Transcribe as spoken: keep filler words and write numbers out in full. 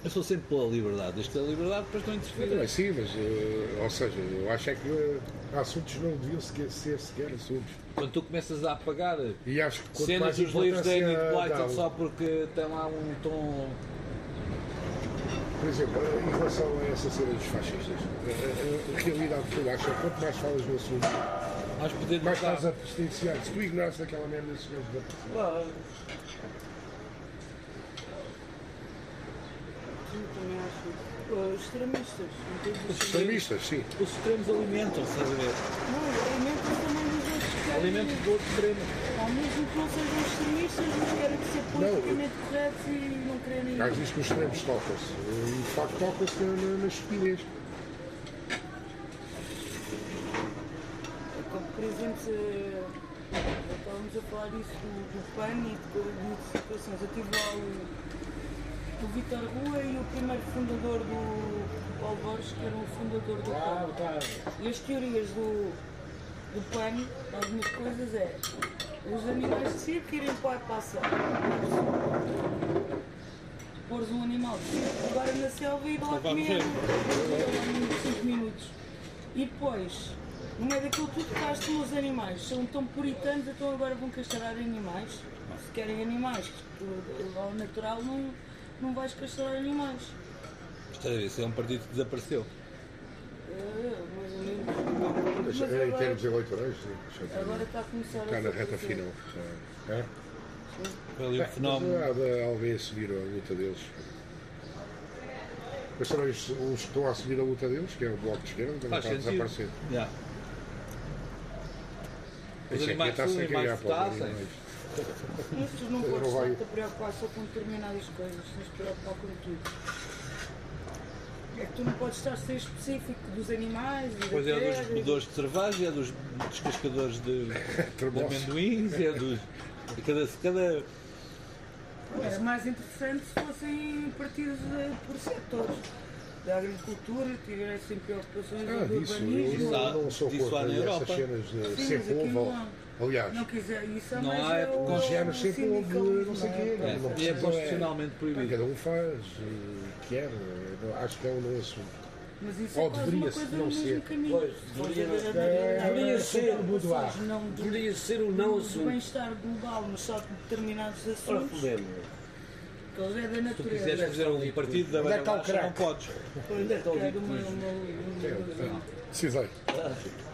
Eu sou sempre pela liberdade, desde que a liberdade depois não interfere. Não, sim, mas, uh, ou seja, eu acho é que uh, assuntos não deviam sequer, ser sequer assuntos. Quando tu começas a apagar e acho que quanto cenas mais dos livros da Enid importância Blyton dá- só porque tem lá um tom. Por exemplo, em relação a essa cena dos fascistas, a, a, a realidade que eu acho é que quanto mais falas no assunto, Mais poder mais mudar. estás a distanciar. Se tu ignoras daquela merda, esses gajos da Claro. Eu também acho. Os extremistas. não tem de Os ser- extremistas, sim. Os extremos alimentam-se, estás a ver? Não, alimentam também os outros que querem. Alimentos do outro extremo. Ao mesmo que não sejam extremistas, mas querem ser politicamente corretos e não querem. O gajo diz que os extremos tocam-se. E de facto toca-se na, na, na estupidez. Como, por exemplo, se, estávamos a falar disso do, do P A N e de, de situações. Eu tive lá o, o Vítor Rua e o primeiro fundador do Paulo Borges, que era o fundador do P A N. Claro. E as teorias do, do P A N, algumas coisas é os animais de circo irem para a passa. Pôres um animal de circo agora na selva e ir lá Não vai comer morrer. em cinco minutos. E depois, no meio daquilo tudo, caste os animais. São tão puritanos, então agora vão castrar animais. Se querem animais, que ao natural não, não vais castrar animais. Isto é, isso é um partido que desapareceu. É, mais ou menos. Mas, Mas em agora- termos eleitorais, sim. Agora está a começar a Está na reta desaparecer. final. já. É? Foi ali um Mas fenómeno. há de alguém a seguir a luta deles. Mas também os, os que estão a seguir a luta deles, que é o Bloco de Esquerda, também Faz está a sentido. desaparecer. Yeah. Os Isso é que animais está-se são a animais criar para os votassem. animais. Mas tu não Eu podes não vai- estar a preocupar só com determinadas coisas, tens de preocupar com tudo. É que tu não podes estar a ser específico dos animais e Depois da é dos terra, bebedores de cerveja, é dos descascadores de, de Termossos. amendoins, é dos. de Cada, cada, Era mais interessante se fossem partidos eh, por setores. Da agricultura, tivessem preocupações Ah, do disso, eu urbanismo. não, não sou Disso há contra na essas Europa. cenas de Sim, ser mas aqui povo. não há. Aliás, Não quiser, isso é Não mais há, é é porque o, os géneros o sempre houve sindicalismo, não sei o quê, é? não é, Não e é precisa- constitucionalmente proibido. cada um faz e quer. Eu acho que é um não assunto. Mas isso Ou é quase deveria uma coisa não no ser. mesmo caminho. Pois, Se fores deveria- a ver a- é, a- a- deveria a- ser. preocupações, não do, Deveria ser o não do assunto. bem-estar global, mas só de determinados Ora, assuntos, fodemos. que eles é da Se tu natureza. quiseres fazer um partido da Onde é que banda está o baixa, não crack? podes. Pois, Onde é que está o que é dito uma- cujo? uma- uma- Precisei.